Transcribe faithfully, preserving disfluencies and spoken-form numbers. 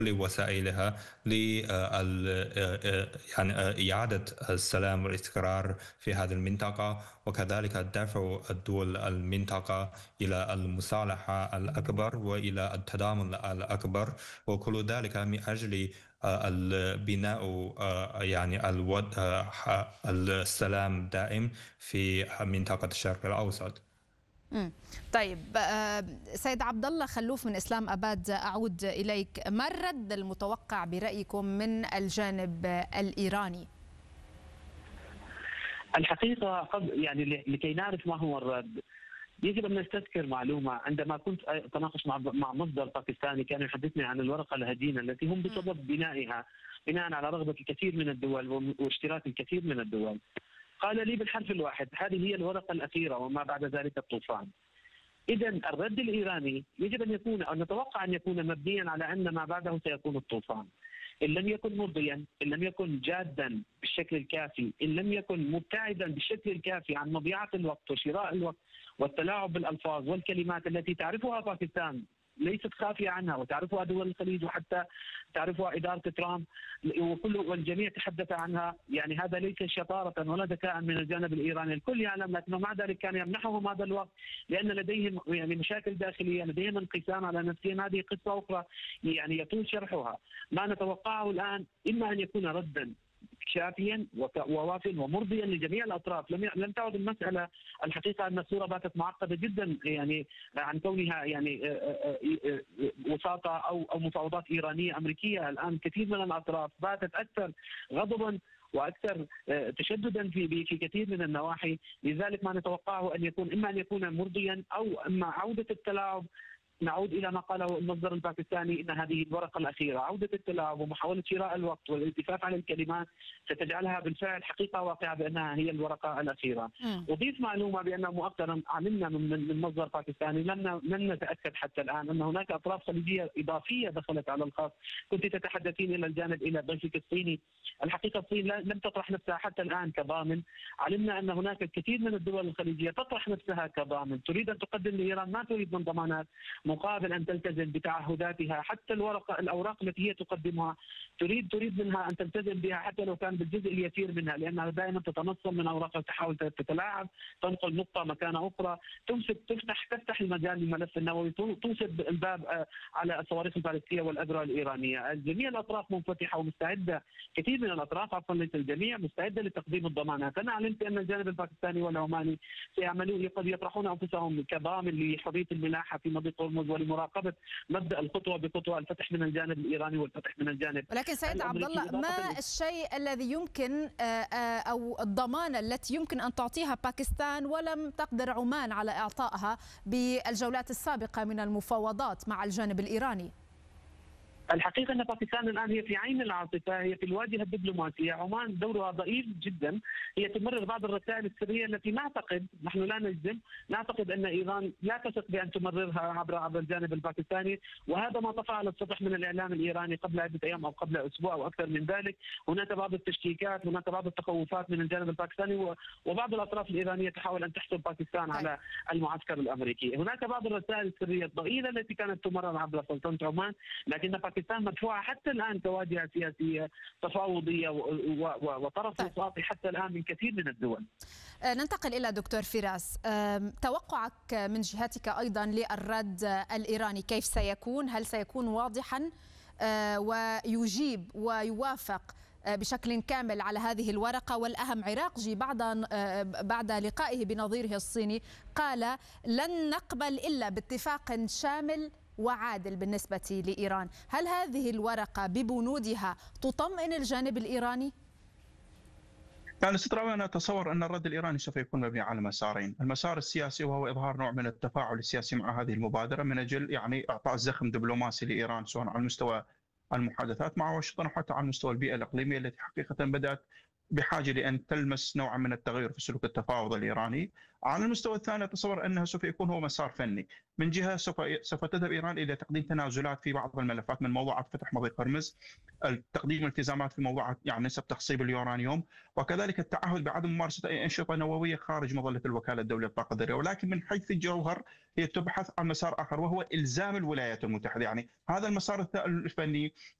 وسائلها ل يعني إعادة السلام والاستقرار في هذه المنطقة، وكذلك دفع الدول المنطقة إلى المصالحة الأكبر وإلى التضامن الأكبر، وكل ذلك من أجل البناء يعني السلام دائم في منطقة الشرق الأوسط. مم. طيب سيد عبد الله خلوف من إسلام أباد، أعود إليك. ما الرد المتوقع برأيكم من الجانب الإيراني؟ الحقيقة قبل يعني لكي نعرف ما هو الرد يجب أن نستذكر معلومة. عندما كنت أتناقش مع مع مصدر باكستاني كان يحدثني عن الورقة الهجينة التي هم بسبب بنائها بناء على رغبة الكثير من الدول واشتراك الكثير من الدول، قال لي بالحرف الواحد: هذه هي الورقة الأخيرة وما بعد ذلك الطوفان. إذا الرد الإيراني يجب أن يكون أو نتوقع أن يكون مبنيا على أن ما بعده سيكون الطوفان. إن لم يكن مرضيا، إن لم يكن جادا بالشكل الكافي، إن لم يكن مبتعدا بالشكل الكافي عن مضيعة الوقت وشراء الوقت والتلاعب بالألفاظ والكلمات التي تعرفها باكستان ليست خافية عنها وتعرفها دول الخليج وحتى تعرفها إدارة ترامب وكل والجميع تحدث عنها، يعني هذا ليس شطارة ولا ذكاء من الجانب الإيراني، الكل يعلم، لكنه مع ذلك كان يمنحهم هذا الوقت لأن لديهم يعني مشاكل داخلية، لديهم انقسام على نفسهم. هذه قصة أخرى يعني يطول شرحها. ما نتوقعه الآن إما أن يكون ردا شافيا ووافيا ومرضيا لجميع الاطراف. لم لم تعد المساله الحقيقه ان الصوره باتت معقده جدا يعني عن كونها يعني وساطه او او مفاوضات ايرانيه امريكيه. الان كثير من الاطراف باتت اكثر غضبا واكثر تشددا في في كثير من النواحي، لذلك ما نتوقعه ان يكون اما ان يكون مرضيا او اما عوده التلاعب. نعود إلى ما قاله المصدر الباكستاني إن هذه الورقة الأخيرة، عودة التلاعب ومحاولة شراء الوقت والالتفاف على الكلمات ستجعلها بالفعل حقيقة واقعة بأنها هي الورقة الأخيرة. م. أضيف معلومة بأن مؤخرا علمنا من من مصدر باكستاني لم لم نتأكد حتى الآن أن هناك أطراف خليجية إضافية دخلت على الخط. كنت تتحدثين إلى الجانب إلى ضيفك الصيني. الحقيقة الصين لم تطرح نفسها حتى الآن كضامن. علمنا أن هناك الكثير من الدول الخليجية تطرح نفسها كضامن، تريد أن تقدم لإيران ما تريد من ضمانات مقابل أن تلتزم بتعهداتها. حتى الورقة الأوراق التي هي تقدمها تريد تريد منها أن تلتزم بها حتى لو كان بالجزء اليسير منها، لأنها دائما تتنصل من أوراقها، تحاول تتلاعب، تنقل نقطة مكان أخرى، تمسك تفتح تفتح المجال للملف النووي، توصد الباب على الصواريخ البالستية والأذرع الإيرانية. جميع الأطراف منفتحة ومستعدة، كثير من الأطراف عفوا ليس الجميع، مستعدة لتقديم الضمانات. أنا علمت أن الجانب الباكستاني والعماني سيعملون قد يطرحون أنفسهم كضامن لحرية الملاحة في مضيق هرمز ولمراقبة مبدأ الخطوة بخطوة الفتح من الجانب الإيراني والفتح من الجانب. ولكن سيد عبد الله، ما الشيء الذي يمكن أو الضمانة التي يمكن أن تعطيها باكستان ولم تقدر عمان على إعطائها بالجولات السابقة من المفاوضات مع الجانب الإيراني؟ الحقيقة أن باكستان الآن هي في عين العاصفة، هي في الواجهة الدبلوماسية. عمان دورها ضئيل جدا، هي تمرر بعض الرسائل السرية التي نعتقد، نحن لا نجزم، نعتقد أن إيران لا تثق بأن تمررها عبر عبر الجانب الباكستاني، وهذا ما طفى على السطح من الإعلام الإيراني قبل عدة أيام أو قبل أسبوع أو أكثر من ذلك. هناك بعض التشكيكات، هناك بعض التخوفات من الجانب الباكستاني، وبعض الأطراف الإيرانية تحاول أن تحسب باكستان على المعسكر الأمريكي. هناك بعض الرسائل السرية الضئيلة التي كانت تمرر عبر سلطنة عمان، لكن باكستان مدفوعة حتى الآن كواجهة سياسية تفاوضية وطرف وساطي حتى الآن من كثير من الدول. ننتقل إلى دكتور فراس، توقعك من جهتك أيضا للرد الإيراني كيف سيكون؟ هل سيكون واضحا ويجيب ويوافق بشكل كامل على هذه الورقة؟ والأهم عراقجي بعد بعد لقائه بنظيره الصيني قال لن نقبل إلا باتفاق شامل وعادل بالنسبة لإيران. هل هذه الورقة ببنودها تطمئن الجانب الإيراني؟ يعني ست رأوي أنا أتصور أن الرد الإيراني سوف يكون مبني على مسارين. المسار السياسي وهو إظهار نوع من التفاعل السياسي مع هذه المبادرة من أجل يعني إعطاء زخم دبلوماسي لإيران سواء على مستوى المحادثات مع واشنطن وحتى على مستوى البيئة الإقليمية التي حقيقة بدأت بحاجه لان تلمس نوعا من التغير في سلوك التفاوض الايراني. على المستوى الثاني اتصور انه سوف يكون هو مسار فني، من جهه سوف سوف تذهب ايران الى تقديم تنازلات في بعض الملفات من موضوعات فتح مضيق هرمز، تقديم التزامات في موضوعات يعني نسب تخصيب اليورانيوم، وكذلك التعهد بعدم ممارسه اي انشطه نوويه خارج مظله الوكاله الدوليه للطاقه الذريه، ولكن من حيث الجوهر هي تبحث عن مسار اخر وهو الزام الولايات المتحده، يعني هذا المسار الفني